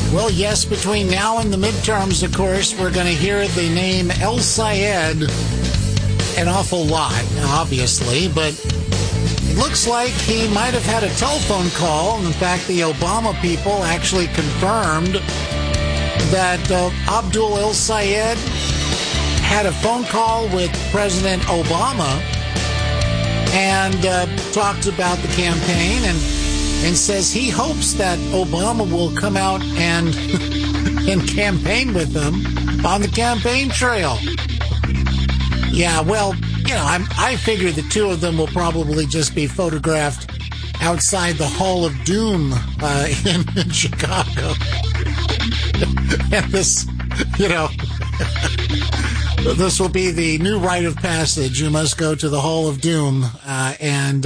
Well, yes, between now and the midterms, of course, we're going to hear the name El Sayed an awful lot, obviously, but it looks like he might have had a telephone call. In fact, the Obama people actually confirmed that Abdul El Sayed had a phone call with President Obama and talked about the campaign and says he hopes that Obama will come out and campaign with him on the campaign trail. Yeah, well, you know, I figure the two of them will probably just be photographed outside the Hall of Doom in Chicago. And this, you know, this will be the new rite of passage. You must go to the Hall of Doom and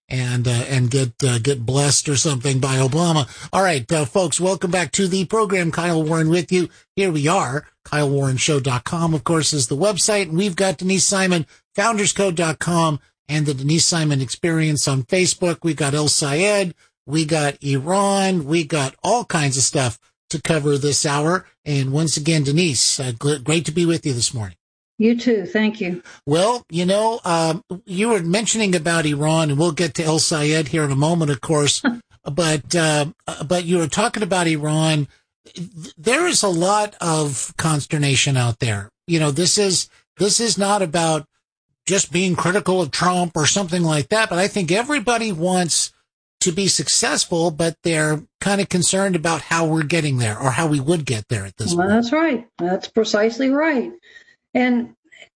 get blessed or something by Obama. All right, folks, welcome back to the program. Kyle Warren with you. Here we are. KyleWarrenShow.com, of course, is the website. And we've got Denise Simon, FoundersCode.com, and the Denise Simon Experience on Facebook. We got El Sayed. We got Iran. We got all kinds of stuff to cover this hour. And once again, Denise, great to be with you this morning. You too. Thank you. Well, you know, you were mentioning about Iran, and we'll get to El Sayed here in a moment, of course. but you were talking about Iran. There is a lot of consternation out there. You know, this is not about just being critical of Trump or something like that, but I think everybody wants to be successful, but they're kind of concerned about how we're getting there or how we would get there at this point. That's right. That's precisely right. And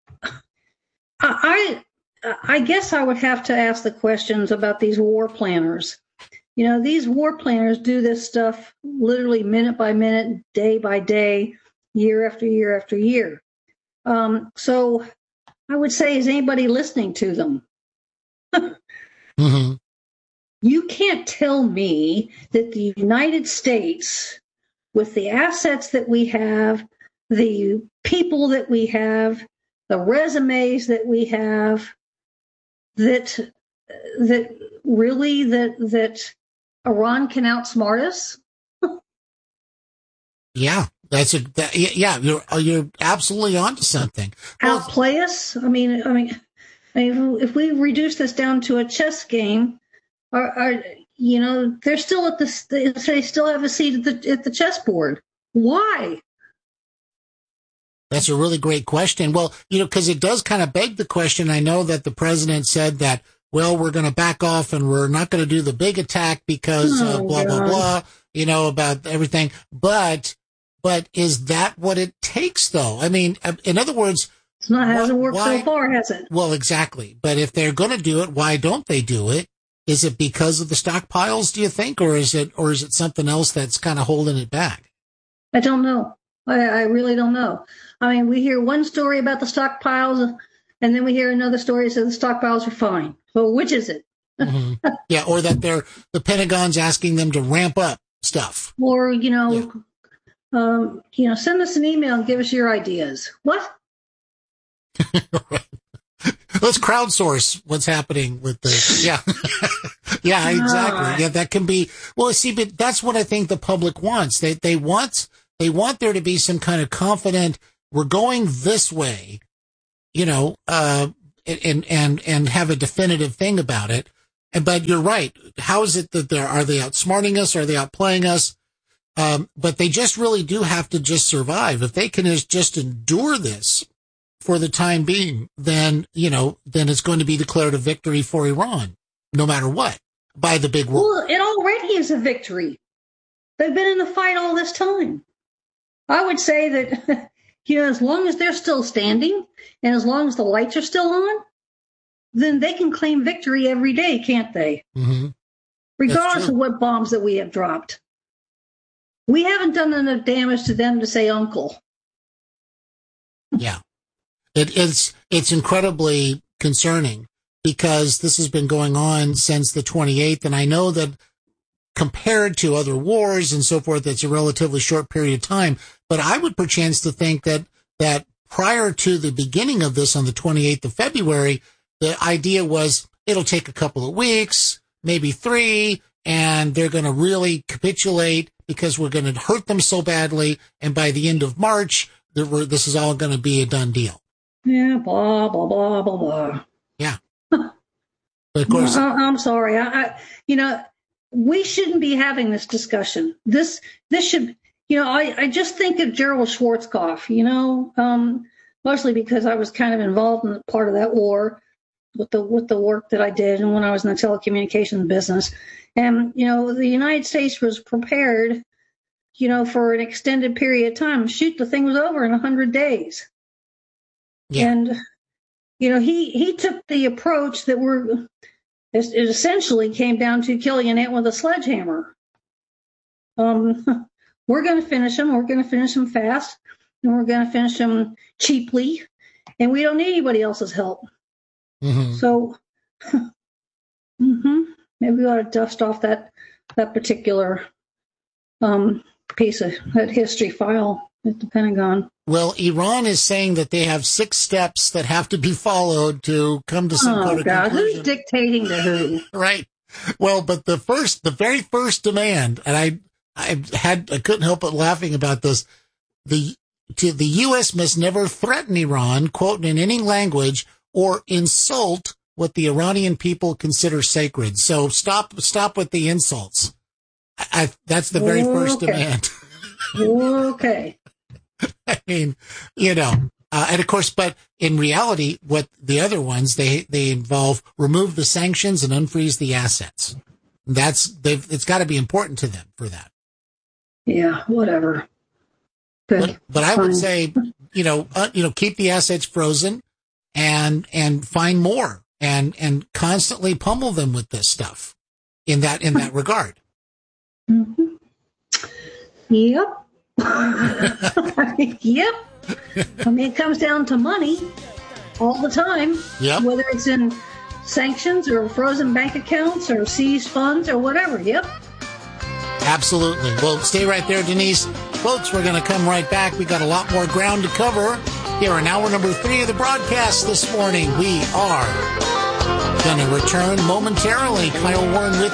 I guess I would have to ask the questions about these war planners. You know, these war planners do this stuff literally minute by minute, day by day, year after year after year. So I would say, is anybody listening to them? Mm-hmm. You can't tell me that the United States, with the assets that we have, the people that we have, the resumes that we have, that Iran can outsmart us. Yeah, you're absolutely onto something. Outplay us. I mean, if we reduce this down to a chess game, you know, they're still they still have a seat at the chessboard. Why? That's a really great question. Well, you know, because it does kind of beg the question. I know that the president said that, well, we're going to back off and we're not going to do the big attack because blah, blah, blah, you know, about everything. But is that what it takes, though? I mean, in other words, hasn't worked so far, has it? Well, exactly. But if they're going to do it, why don't they do it? Is it because of the stockpiles, do you think, or is it something else that's kind of holding it back? I don't know. I really don't know. I mean, we hear one story about the stockpiles, and then we hear another story that says the stockpiles are fine. So which is it? Mm-hmm. Yeah, or that the Pentagon's asking them to ramp up stuff. Or, you know, send us an email and give us your ideas. What? Let's crowdsource what's happening with the, yeah. Yeah, exactly. Yeah, that can be, well, see, but that's what I think the public wants. They want there to be some kind of confident, we're going this way, you know, and have a definitive thing about it. But you're right. How is it that are they outsmarting us? Are they outplaying us? But they just really do have to just survive. If they can just endure this for the time being, then it's going to be declared a victory for Iran, no matter what, by the big world. Well, it already is a victory. They've been in the fight all this time. I would say that, you know, as long as they're still standing and as long as the lights are still on, then they can claim victory every day, can't they? Mm-hmm. Regardless of what bombs that we have dropped. We haven't done enough damage to them to say uncle. Yeah. It's incredibly concerning because this has been going on since the 28th. And I know that compared to other wars and so forth, it's a relatively short period of time. But I would perchance to think that prior to the beginning of this on the 28th of February, the idea was it'll take a couple of weeks, maybe 3, and they're going to really capitulate because we're going to hurt them so badly. And by the end of March, this is all going to be a done deal. Yeah, blah, blah, blah, blah, blah. Yeah. But of course, I'm sorry. We shouldn't be having this discussion. This should, I just think of Gerald Schwarzkopf, mostly because I was kind of involved in part of that war with the work that I did and when I was in the telecommunications business. And, the United States was prepared, for an extended period of time. Shoot, the thing was over in 100 days. Yeah. And, he took the approach that it essentially came down to killing an ant with a sledgehammer. We're going to finish them. We're going to finish them fast, and we're going to finish them cheaply, and we don't need anybody else's help. Mm-hmm. So, maybe we ought to dust off that particular piece of that history file at the Pentagon. Well, Iran is saying that they have 6 steps that have to be followed to come to some kind of conclusion. Who's dictating to who? Right. Well, but the very first demand, and I couldn't help but laughing about this. The U.S. must never threaten Iran, quote, in any language or insult what the Iranian people consider sacred. So stop with the insults. That's the very first demand. Okay. I mean, and of course, but in reality, what the other ones, they involve remove the sanctions and unfreeze the assets. It's got to be important to them for that. Yeah, whatever. Good. But I would say, keep the assets frozen and find more and constantly pummel them with this stuff in that regard. Mm-hmm. Yep. Yep. I mean, it comes down to money all the time. Yep. Whether it's in sanctions or frozen bank accounts or seized funds or whatever. Yep. Absolutely. Well, stay right there, Denise. Folks, we're going to come right back. We got a lot more ground to cover here in hour number 3 of the broadcast this morning. We are going to return momentarily. Kyle Warren with